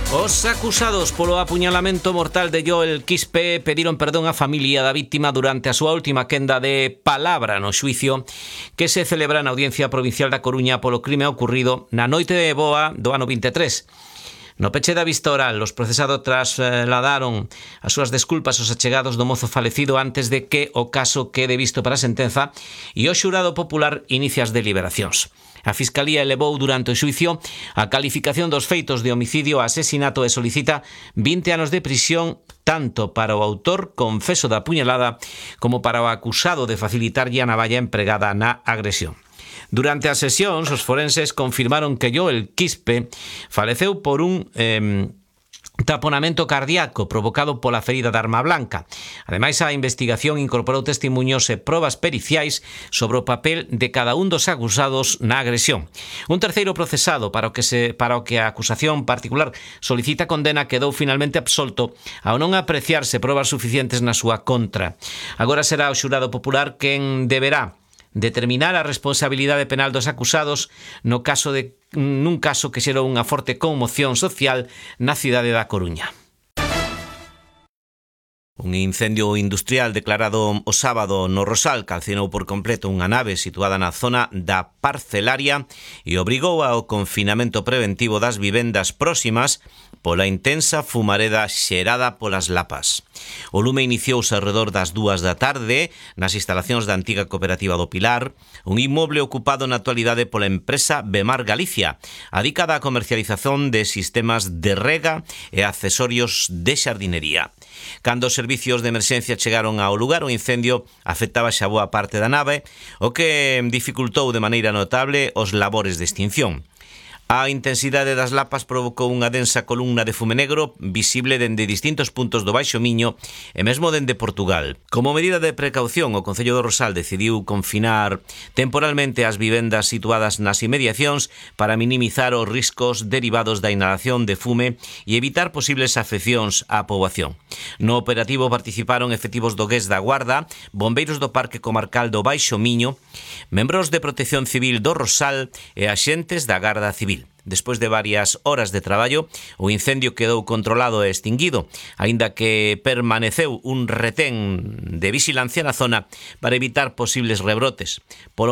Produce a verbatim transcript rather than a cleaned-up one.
Os acusados polo apuñalamento mortal de Joel Quispe pediron perdón á familia da vítima durante a súa última quenda de palabra no xuicio que se celebra na Audiencia Provincial da Coruña polo crime ocurrido na noite de boa do ano vinte e tres. No peche da vista oral, os procesados trasladaron as súas desculpas aos achegados do mozo falecido antes de que o caso quede visto para a sentenza e o xurado popular inicia as deliberacións. A Fiscalía elevou durante o xuicio a calificación dos feitos de homicidio a asesinato e solicita vinte anos de prisión tanto para o autor confeso da puñalada como para o acusado de facilitarlle a navalla empregada na agresión. Durante as sesións, os forenses confirmaron que Joel Quispe faleceu por un eh, taponamento cardíaco provocado pola ferida de arma blanca. Ademais, a investigación incorporou testemunhos e probas periciais sobre o papel de cada un dos acusados na agresión. Un terceiro procesado para o que se para o que a acusación particular solicita condena quedou finalmente absolto ao non apreciarse probas suficientes na súa contra. Agora será o xurado popular quen deberá determinar a responsabilidade penal dos acusados no caso de nun caso que xerou unha forte conmoción social na cidade da Coruña. Un incendio industrial declarado o sábado no Rosal calcinou por completo unha nave situada na zona da Parcelaria e obrigou ao confinamento preventivo das vivendas próximas pola intensa fumareda xerada polas lapas. O lume iniciouse alrededor das dúas da tarde nas instalacións da antiga cooperativa do Pilar, un inmoble ocupado na actualidade pola empresa Bemar Galicia, adicada á comercialización de sistemas de rega e accesorios de xardinería. Cando os servicios de emerxencia chegaron ao lugar, o incendio afectaba xa boa parte da nave, o que dificultou de maneira notable os labores de extinción. A intensidade das lapas provocou unha densa columna de fume negro visible dende distintos puntos do Baixo Miño e mesmo dende Portugal. Como medida de precaución, o Concello do Rosal decidiu confinar temporalmente as vivendas situadas nas inmediacións para minimizar os riscos derivados da inhalación de fume e evitar posibles afeccións á poboación. No operativo participaron efectivos do G E S da Guarda, bombeiros do Parque Comarcal do Baixo Miño, membros de Protección Civil do Rosal e axentes da Garda Civil. Despois de varias horas de traballo, o incendio quedou controlado e extinguido, aínda que permaneceu un retén de vixilancia na zona para evitar posibles rebrotes. Polo